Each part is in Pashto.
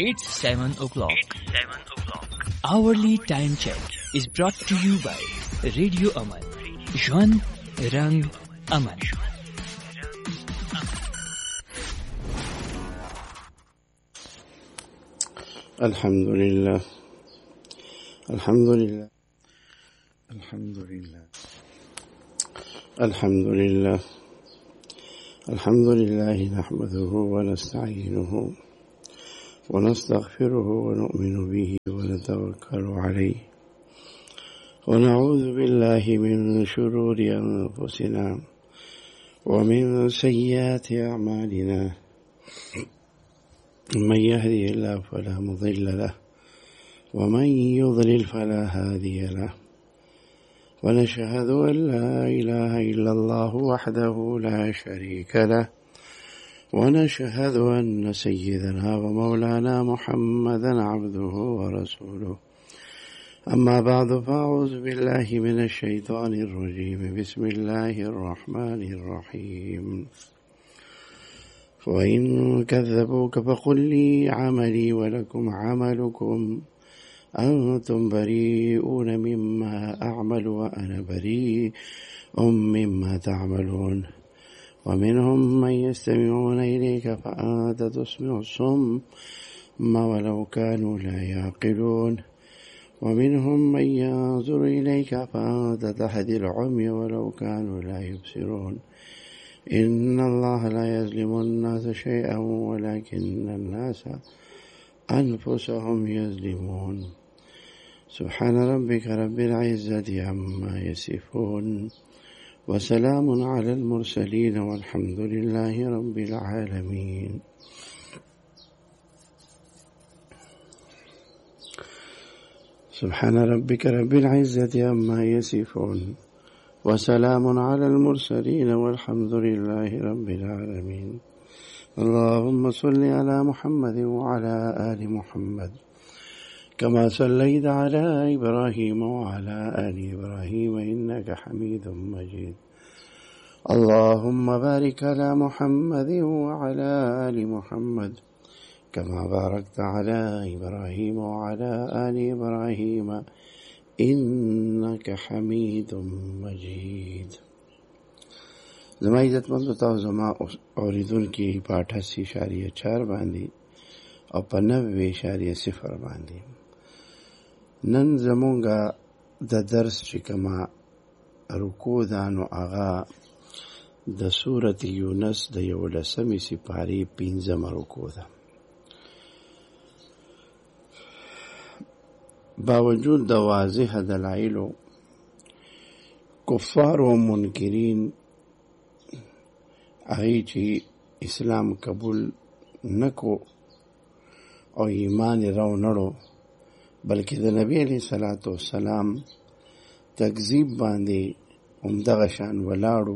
It's 7 o'clock. Hourly time check is brought to you by Radio Aman. Jwan Rang Aman. Alhamdulillah. Alhamdulillah. Alhamdulillah. Alhamdulillah. Alhamdulillah. Nahmaduhu wa nasta'inuhu wa nastaghfiruhu wa nu'minu bihi wa natawakkalu alayhi wa na'udhu billahi min shururi anfusina wa min sayyiati a'malina. من يهده الله فلا مضل له ومن يضلل فلا هادي له ونشهد أن لا إله إلا الله وحده لا شريك له ونشهد أن سيدنا ومولانا محمدا عبده ورسوله أما بعد فأعوذ بالله من الشيطان الرجيم بسم الله الرحمن الرحيم وإن كذبوك فقل لي عملي ولكم عملكم أنتم بريئون مما أعمل وأنا بريء مما تعملون ومنهم من يستمعون إليك فأنت تسمع الصم ولو كانوا لا يعقلون ومنهم من ينظر إليك فأنت تهدي العمي ولو كانوا لا يبصرون إن الله لا يظلم الناس شيئا ولكن الناس أنفسهم يظلمون سبحان ربك رب العزة عما يصفون وسلام على المرسلين والحمد لله رب العالمين. سبحان ربك رب العزة عما يصفون وسلام على المرسلين والحمد لله رب العالمين. اللهم صل على محمد وعلى آل محمد كما صليت على إبراهيم وعلى آل إبراهيم إنك حميد مجيد. اللهم بارك على محمد وعلى آل محمد كما باركت على إبراهيم وعلى آل إبراهيم إنك حميد مجيد. زما عزت مند تاسو زما اوریدونکو په 88.4 باندې او په 90.0 باندې نن زمونږه د درس چې کما رکوع ده نو هغه د سورۃ یونس د 11مې سپارې 15مه رکوع ده. باوجود د واضح دلایلو کفار و منکرین هغه چې اسلام قبول نکو او ایمان راو نړو بلکې د نبی علیہ الصلوۃ والسلام تکذیب باندې همدغه شان ولاړو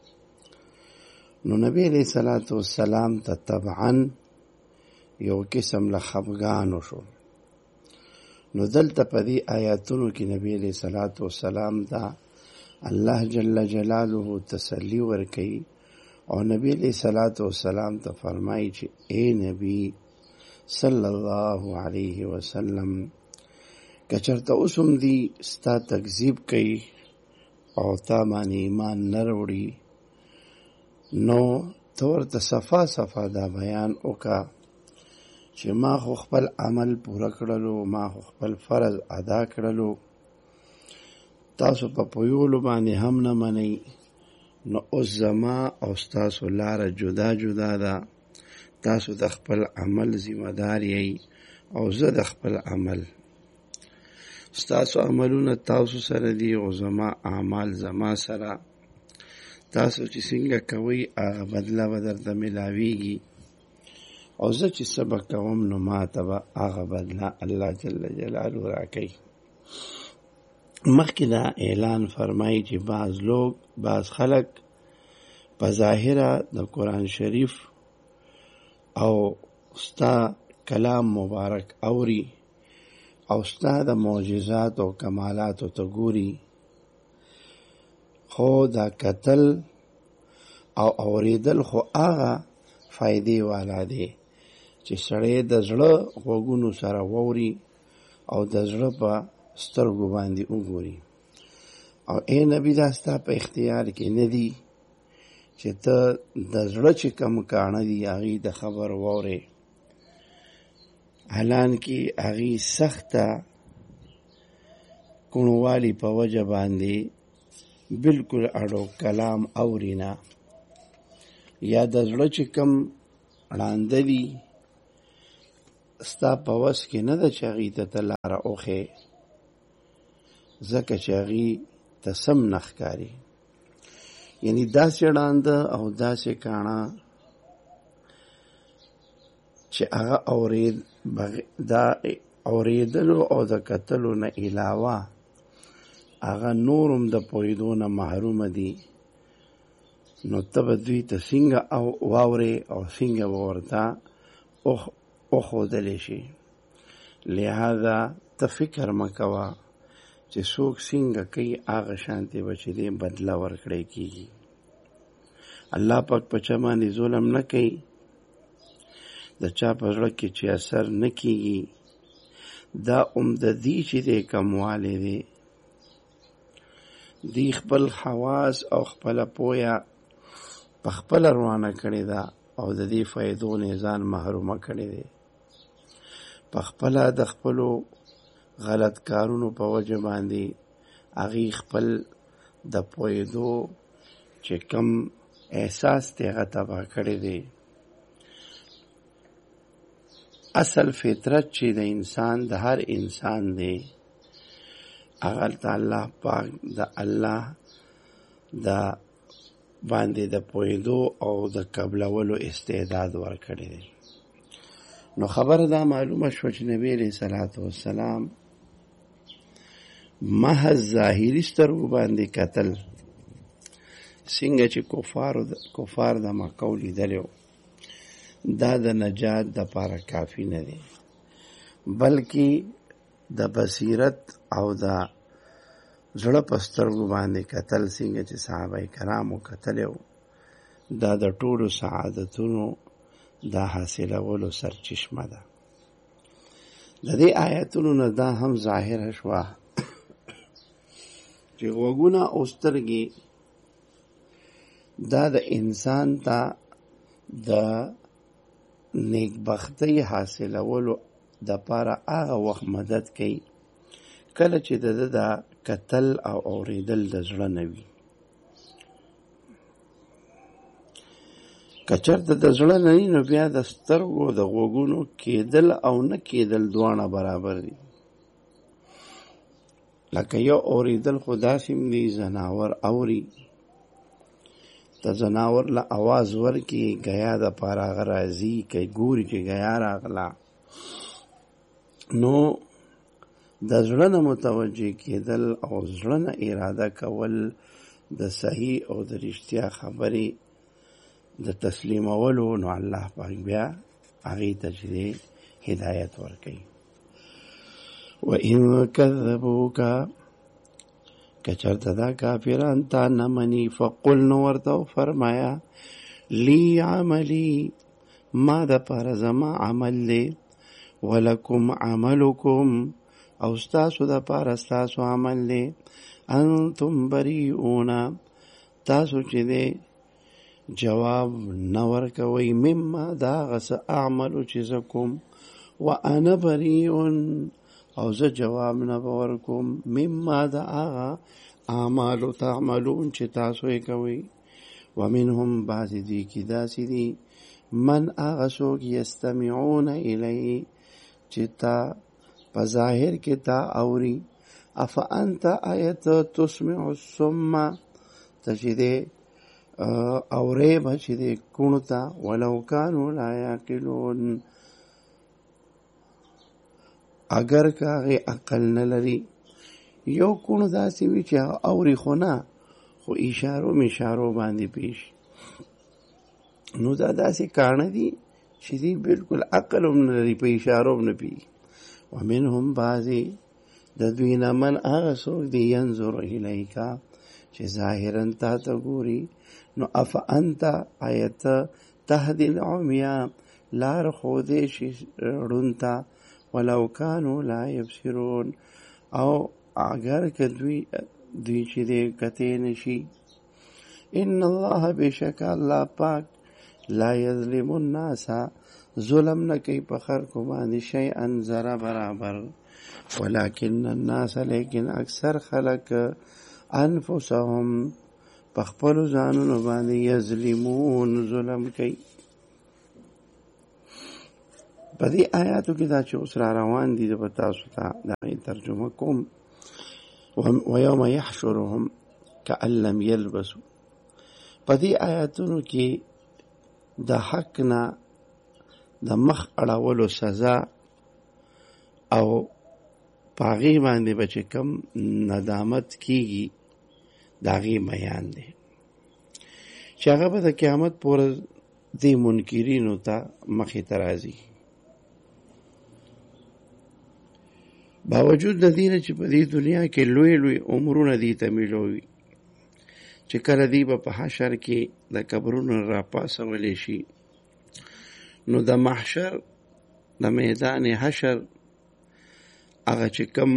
نو نبی علیہ الصلوۃ والسلام ته طبعا یو قسم له خفګان شو. نو دلته په دې آیاتونو کې نبی علیہ الصلوۃ والسلام ته الله جل جلاله تسلی ورکړي او نبی علیہ الصلوۃ والسلام ته فرمایي چې اے نبی صلی الله علیه وسلم کچرته اوسم دی ستا تکذیب کوي او تا باندې ایمان نه وروړي نو تو ورته صفا صفا دا بیان وکړه چې ما خو خپل عمل پوره کړلو، ما خو خپل فرض ادا کړلو، تاسو په پویولو باندې هم نه منئ، نو اوس زما او ستاسو لاره جدا جدا ده. تاسو د خپل عمل ذمہ دار یئ او زه د خپل عمل. ستاسو عملونه تاسو سره دي او زما اعمال زما سره. تاسو چې څنګه کوئ هغه بدله به درته ملاویږي او زه چې سبق کوم نو ما ته به هغه بدله الله جل جلاله راکوي. مخکې دا اعلان فرمایي چې بعض خلک په ظاهره د قرآن شریف او ستا کلام مبارک اوري او ستا د معجزات او کمالاتو ته ګوري، خو دا کتل او اوریدل خو هغه فائدې والا دی چې سړی د زړه غوږونو سره ووري او د زړه په سترګو باندې وګوري. او اے نبی دا ستا په اختیار کې نه دي چې ته د زړه چې کم کاڼه دي هغې د خبر وورې، حالان کې هغې سخته کوڼوالي په وجه باندې بالکل اړو کلام اوري نه، یا د زړه چې کم ړانده دي ستا په وس کې نه ده چې هغې ته ته لاره وښې، ځکه چې هغې ته سم نه ښکاري. یعنی داسې ړانده او داسې کاڼه چې هغه دا اورېدلو او د کتلو نه علاوه هغه نورم د پوهېدو نه محرومه دي، نو ته به دوی ته څنګه واورې او څنګه به ورته وښودلی شي. لہذا ته فکر مه کوه چې څوک څنګه کوي هغه شانتې به چې دی بدله ورکړی کېږي. الله پاک په چا باندې ظلم نه کوي، د چا په زړه کې چې اثر نه کېږي دا د دې چې دی کموالی دی، دی خپل حواس او خپله پویه په خپله روانه کړې ده او د دې فایدو نه ځان محرومه کړی دی. په خپله د خپلو غلط کارونو په وجه باندې هغې خپل د پوهېدو چې کم احساس دی هغه تباه کړی دی. اصل فطرت چې د انسان د هر انسان دی هغه ته الله پاک د الله د باندې د پوهېدو او د قبلولو استعداد ورکړی دی. نو خبره دا معلومه شوه چې نبی علیه صلات وسلام محض ظاهري سترګو باندې کتل، څنګه چې کفار د مکه لیدلی دا د نجات دپاره کافي نه دی، بلکې د بصیرت او د زړه په سترګو باندې کتل څنګه چې صحابه کرامو کتلی دا د ټولو سعادتونو دا حاصلولو سرچشمه ده. د دې آیتونو نه دا هم ظاهره شوه چې غوږونه او سترګې دا د انسان ته د نیکبختۍ حاصلولو دپاره هغه وخت مدد کوي کله چې د ده د کتل او اورېدل د زړه نه وي. که چېرته د زړه نه وي نو بیا د سترګو د غوږونو کېدل او نه کېدل دواړه برابر دي. لکه یو اورېدل خو داسې هم دي ځناور اوري، ته ځناور له اواز ورکړي ګیا دپاره هغه راځي که ګوري چې ګیا راغله، نو د زړه نه متوجه کېدل او زړه نه اراده کول د صحیح او د رښتیا خبرې د تسلیمولو، نو الله پاک بیا هغې ته چې دی هدایت ورکوي. وَإِن كَذَّبُوكَ که چرته دا کافران تا نه مني فقل نو ورته فرمایا لی عملی ما د پاره زما عمل دی ولکم عملکم او ستاسو د پاره ستاسو عمل دی انتم بریئون تاسو چې دی جواب نه ورکوئ مما دا غس اعملو چې زه کوم وانا بریئون او زه جواب نه ورکوم مما دا آغا اعمالو تعملون چې تاسو یې کوئ. ومنهم بعض دی کی داسی دی من آغا سوک یستمعون الی چې تا په ظاهر کې تا اوري افا انت آیت تسمع الصم ته چې دی اورې به چې دی کونو ته ولو کانو لا یعقلون اگر که هغې عقل نه لري. یو کونو داسې وي چې هغه اوري خو نه، خو اشارو باندې پیش، نو دا داسې کاڼه دي چې دی بالکل عقل هم نه لري، په اشارو هم نه پیږي. ومنهم بعضې د دوی نه من هغه څوک دی ینظر الیکا چې ظاهرا تا ته ګوري، نو افا انت آیت تهدی العمیا لار خودې شي ړوند ته ولو کانوا لا یبصرون او اگر که دوی چې دې کتې نشي. ان الله بشک الله پاک لا یظلم الناس ظلم نه کوي په خلکو باندې شیئا ذره برابر ولکن الناس لیکن اکثر خلک انفسهم په خپلو ځانونو باندې یظلمون ظلم کوي. په دې آیاتو کې دا چې اوس را روان دي زه به تاسو ته د هغې ترجمه کوم. ویوم یحشرهم کأن لم یلبسوا. په دې آیاتونو کې د حق نه د مخ اړولو سزا او په هغې باندې به چې کوم ندامت کېږي د هغې بیان دی چې هغه به د قیامت په ورځ دې منکرینو ته مخې ته راځي. باوجود د دې نه چې په دې دنیا کې لوی لوی عمرونه دې ته میلوي چې کله دې به په حشر کې د قبرونو راپاسولی شي نو د محشر د میدان حشر هغه چې کوم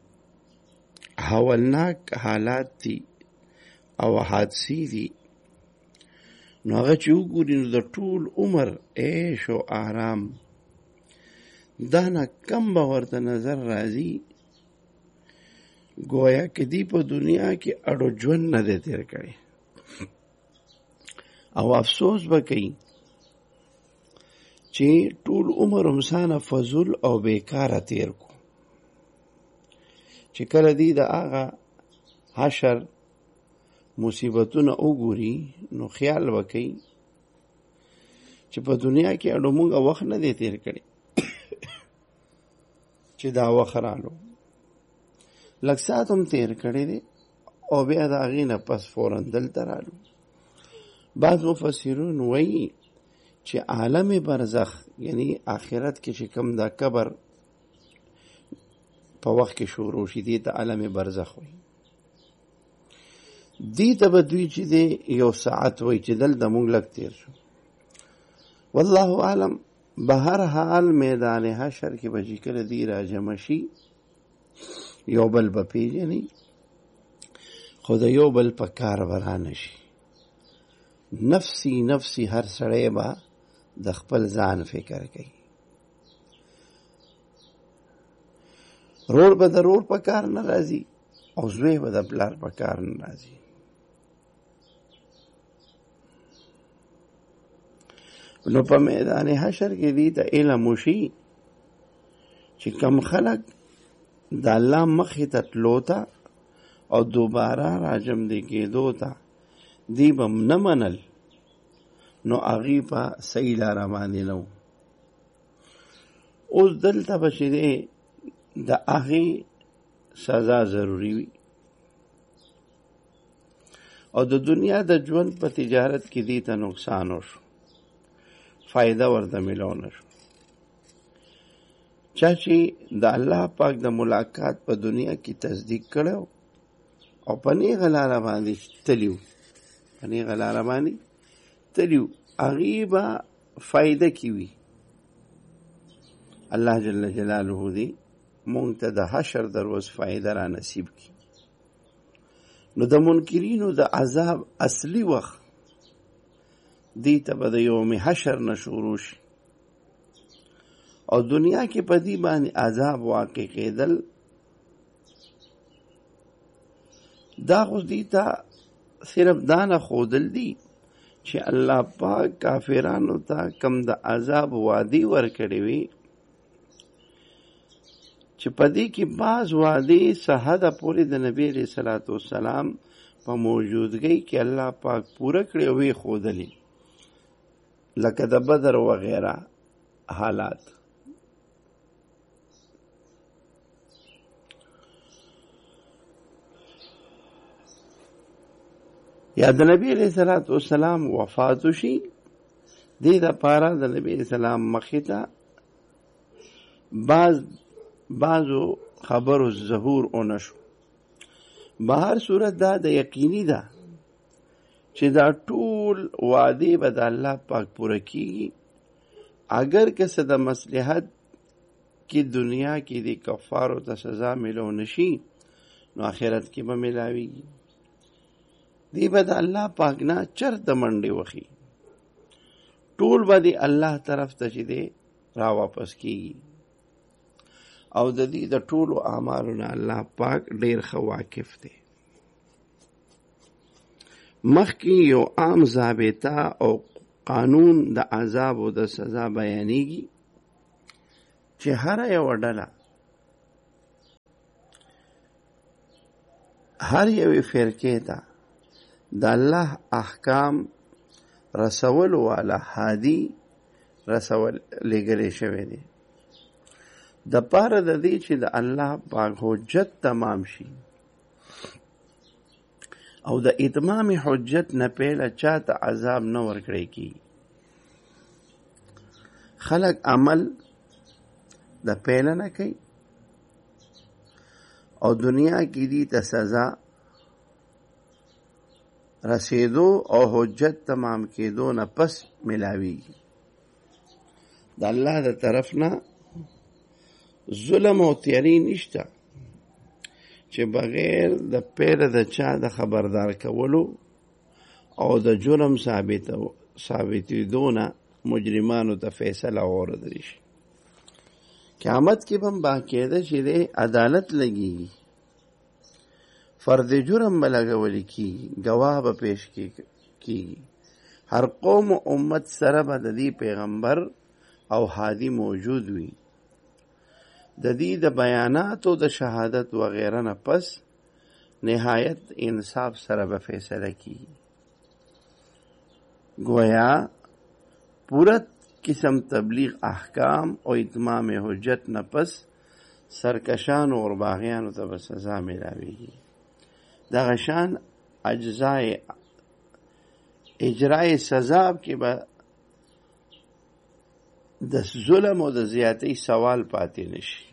هولناک حالات دي او حادثې دي نو هغه چې وګوري نو د ټول عمر عیش او آرام دا نه کم به ورته نظر راځي گویا که دی په دنیا کې اړو ژوند نه دی تیر کړی او افسوس به کوي چې ټول عمر انسانه فضول او بیکاره تیر کو. چې کله دی د هغه حشر مصیبتونه وګوري نو خیال وکړي چې په دنیا کې اړو مونږ وخت نه دی تیر کړی چې دا وخت رالو لږ ساعت هم تیر کړی دی او بیا د هغې نه پس فوراً دلته رالو. بعض مفسرون وایي چې عالم برزخ یعنی آخرت کې چې کوم دا قبر په وخت کې شروع شي دی ته عالم برزخ وایي. دی ته به دوی چې دی یو ساعت وایي چې دلته مونږ لږ تیر شو. والله اعلم. به هر حال میدان حشر کې به چې کله دی را جمع شي یو بل به پیژني خو د یو بل په کار به رانه شي. نفسی نفسی هر سړی به د خپل ځان فکر کوي. رور به د رور په کار نه راځي او زوی به د پلار په کار نه راځي. نو په میدان حشر کې دی ته علم وشي چې کم خلک د الله مخې ته تلو ته او دوباره راجم دی کېدو ته دی به نه منل نو هغې په صحیح لاره باندې نه و. اوس دلته به چې دی د هغې سزا ضروري وي او د دنیا د ژوند په تجارت کې دی ته نقصان وشو فائدہ ورته ملو نه شو. چا چې د الله پاک د ملاقات په دنیا کې تصدیق کړو او په نیغه لاره باندې تلیو هغې به فائدہ کې وي. الله جل جلاله دی مونږ ته د حشر در ورځ فائدہ را نصیب کړي. نو د منکرینو د عذاب اصلي وخت دی ته به د یوم حشر نه شروع شي او دنیا کې په دې باندې عذاب واقع کېدل دا خو دی ته صرف دا نه ښودل دي چې الله پاک کافرانو ته کم د عذاب وعدې ورکړې وي چې په دې کې بعض وعدې څه حده پورې د نبي علیه صلات وسلام په موجودګۍ کې الله پاک پوره کړې او یې ښودلې لکه د بدر وغیره حالات. یا د نبی علیہ الصلوۃ والسلام وفات شي دې دپاره د نبی علیہ السلام مخې ته بعضو خبرو ظهور اونه شو. به هر صورت دا د یقیني ده چې دا ټول وعدې به د الله پاک پوره کیږي اگر که څه د مصلحت کې دنیا کې د کفارو ته سزا ملو نشي نو آخرت کې به ملاویږي. دی به د الله پاک نه چرته منډې وخي، ټول به د الله طرف ته چې دی را واپس کیږي او د دې د ټولو اعمالو نه الله پاک ډیر ښه واقف دی. مخکې یو عام ضابطه او قانون د عذاب او د سزا بیانېږي چې هر یو ډله هر یوې فرقې ته د الله احکام رسول والا هادي رسول لګلې شوی دی د پاره د دې چې د الله پاک حجت تمام شي او د اتمام حجت نه پهله چاته عذاب نه ورکړی کی. خلق عمل د پهله نه کوي او دنیا کې دي ته سزا رسیدو او حجت تمام کېدو نه پس ملاویږي. د الله د طرف نه ظلم او تیاری نشته چې بغیر د پیره د چا د خبردار کولو او د جرم ثابتېدو نه مجرمانو ته فیصله اوردلی شي. قیامت کې به هم باقاعده چې دی عدالت لګېږي، فرد جرم به لګولی کېږي، ګواه به پیش کېږي. هر قوم و امت سره به د دې پیغمبر او هادي موجود وي. د دې د بیاناتو د شهادت وغیره نه پس نهایت انصاف سره به فیصله کیږي. گویا پورا قسم تبلیغ احکام او اتمام حجت نه پس سرکشانو اور باغیانو ته به سزا ملاویږي. دغه شان اجزای اجرای سزا کې به د ظلم او د زیاتې سوال پاتې نشي.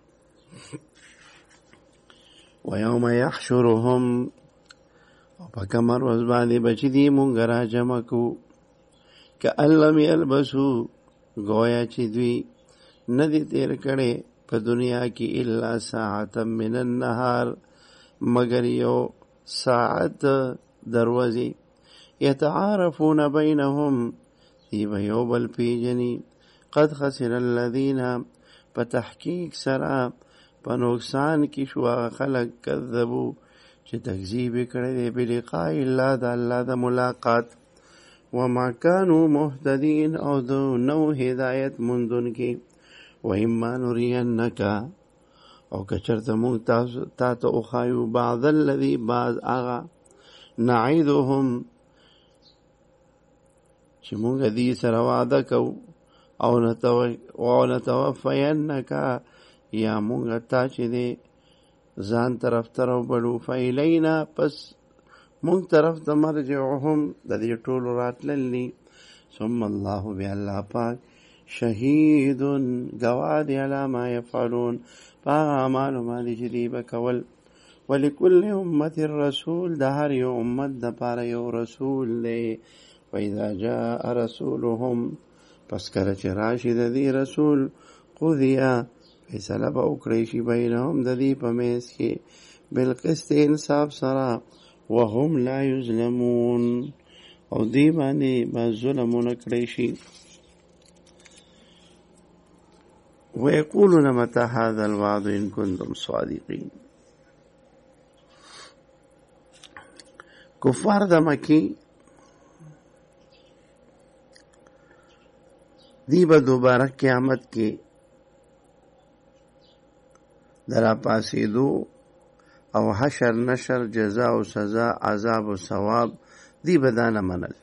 ويوم يحشرهم او په کومه ورځ باندې به چې دي مونږ را جمع کو کأن لم يلبسوا گویا چې دوی نه دي تیر کړي په دنیا کې الا ساعة من النهار مگر یو ساعت دروازې يتعارفون بينهم دی به یو بل پیژني قد خسر الذين په تحقیق سره په نقصان کې شو خلق کذبو چې تکذیب کړي دی بلقاء الله د الله د ملاقات وما كانوا مهتدين او دو نو هدایت مندون کې وإما نرينك او کچرته مونږ تا ته وښایو بعض الذي بعض هغه نعیدهم چې مونږ دې سره وعده کوو او نتوفینک یا مونږ تا چې دې ځان طرف ته راوبړو فإلینا پس مونږ طرف ته مرجعهم د دې ټولو راتللی ثم الله بیا الله پاک شهید گواه دی علی ما یفعلون پاک اعمالو باندې چې دوی به کول. ولکل امت الرسول د هر یو امت دپاره یو رسول دی. فاذا جاء رسولهم پس کله چې راشي د دې رسول قضیه فیصله به وکړی شي بینهم د دې په منځ کې بالقسط انصاف سره وهم لا یظلمون او دې باندې به ظلم ونه کړی شي. ويقولون متى هذا الوعد إن كنتم صادقين. کفار د مکی دی به دوباره قیامت کې درا پاسېدو او حشر نشر جزا او سزا عذاب او ثواب دی به دا نه منل.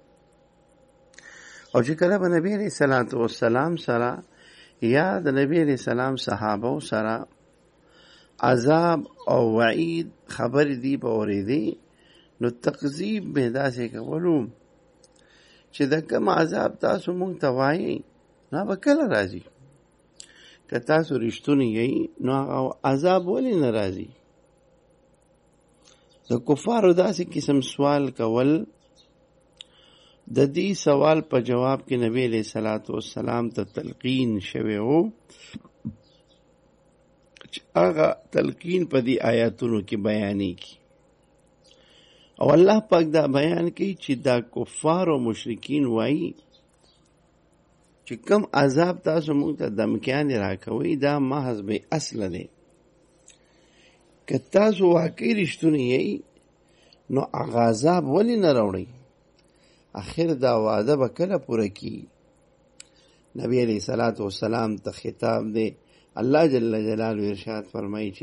او چې کله به نبی علیہ الصلوۃ والسلام سره یا د نبی علیہ السلام صحابه سره عذاب او وعید خبر دی به اورېدی نو تکذیب به داسې کولو چې د کوم عذاب تاسو مونږ ته وایي نه به کله راځي. که تاسو رښتونی یئ نو عذاب ولې نه راځي؟ د کفارو داسې قسم سوال کول د دې سوال په جواب کې نبی علیہ الصلوۃ والسلام ته تلقین شوی وو چې هغه تلقین په دې آیاتونو کې بیانې کی او الله پاک دا بیان کوي چې دا کفار او مشرکین وایي چې کم عذاب تاسو موږ ته دمکیان راکوي دا محض به اصل دی که تاسو واقعي رښتونی یې نو هغه عذاب ولې نه راوړئ اخر دا وعده به کله پوره کی نبی علیہ الصلوۃ والسلام ته خطاب دی الله جل جلاله ارشاد فرمایي چې